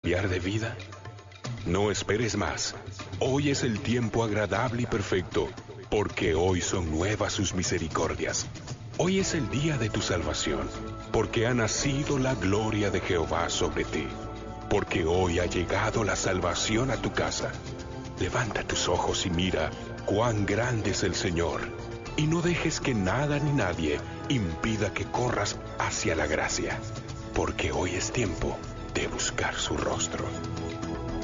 cambiar de vida? No esperes más. Hoy es el tiempo agradable y perfecto, porque hoy son nuevas sus misericordias. Hoy es el día de tu salvación, porque ha nacido la gloria de Jehová sobre ti. Porque hoy ha llegado la salvación a tu casa. Levanta tus ojos y mira cuán grande es el Señor, y no dejes que nada ni nadie impida que corras hacia la gracia, porque hoy es tiempo de buscar su rostro.